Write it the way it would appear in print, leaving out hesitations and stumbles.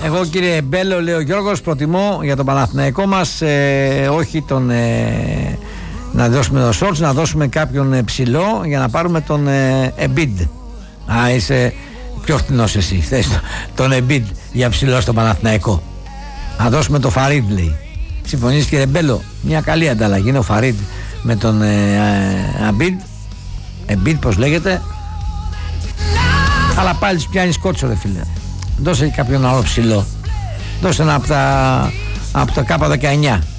Εγώ κύριε Μπέλο, λέει ο Γιώργος, προτιμώ για τον Παναθηναϊκό μας όχι τον να δώσουμε τον Σόλτς, να δώσουμε κάποιον ψηλό για να πάρουμε τον Embiid. Είσαι πιο φτηνός εσύ. Θες τον Embiid για ψηλό στον Παναθηναϊκό. Να δώσουμε τον Φαρίδ, λέει. Συμφωνείς κύριε Μπέλο? Μια καλή ανταλλαγή είναι ο Φαρίδ με τον Embiid, πως λέγεται. Αλλά πάλι τους πιάνει κότσο, ρε φίλε. Δώσε κάποιον άλλο ψηλό. Δώσε ένα από τα K19.